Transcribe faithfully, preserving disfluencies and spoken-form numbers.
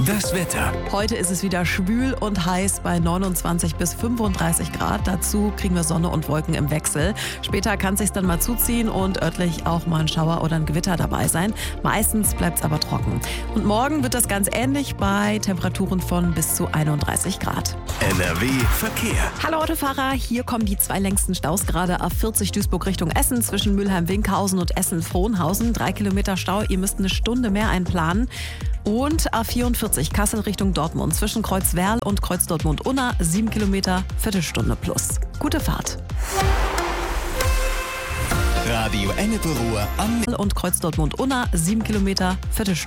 Das Wetter. Heute ist es wieder schwül und heiß bei neunundzwanzig bis fünfunddreißig Grad. Dazu kriegen wir Sonne und Wolken im Wechsel. Später kann es sich dann mal zuziehen und örtlich auch mal ein Schauer oder ein Gewitter dabei sein. Meistens bleibt es aber trocken. Und morgen wird das ganz ähnlich bei Temperaturen von bis zu einunddreißig Grad. N R W Verkehr. Hallo Autofahrer, hier kommen die zwei längsten Staus gerade. A vierzig Duisburg Richtung Essen zwischen Mülheim-Winkhausen und Essen-Frohnhausen. Drei Kilometer Stau, ihr müsst eine Stunde mehr einplanen. Und A vierundvierzig Kassel Richtung Dortmund zwischen Kreuzwerl und Kreuz Dortmund-Unna. Sieben Kilometer, Viertelstunde plus. Gute Fahrt. Radio Ennepe Ruhr am Und Kreuz Dortmund-Unna, sieben Kilometer, Viertelstunde.